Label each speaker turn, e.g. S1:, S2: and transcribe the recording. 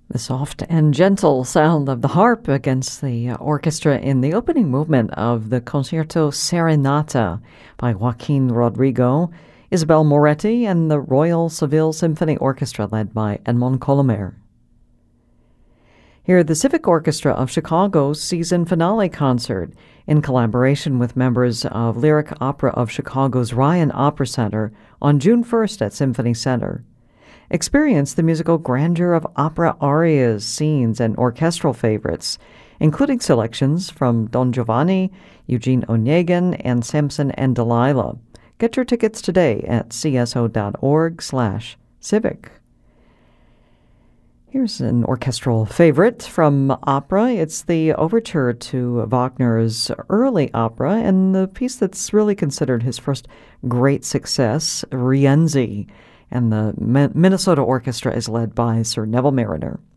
S1: The soft and gentle sound of the harp against the orchestra in the opening movement of the Concerto Serenata by Joaquin Rodrigo, Isabel Moretti, and the Royal Seville Symphony Orchestra led by Edmond Colomer. Hear the Civic Orchestra of Chicago's season finale concert in collaboration with members of Lyric Opera of Chicago's Ryan Opera Center on June 1st at Symphony Center. Experience the musical grandeur of opera arias, scenes, and orchestral favorites, including selections from Don Giovanni, Eugene Onegin, and Samson and Delilah. Get your tickets today at cso.org/civic. Here's an orchestral favorite from opera. It's the overture to Wagner's early opera and the piece that's really considered his first great success, Rienzi. And the Minnesota Orchestra is led by Sir Neville Marriner.